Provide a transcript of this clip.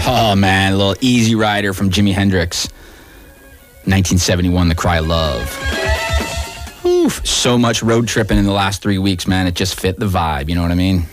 Oh, man, a little Easy Rider from Jimi Hendrix. 1971, The Cry of Love. Oof, so much road tripping in the last 3 weeks, man. It just fit the vibe, you know what I mean?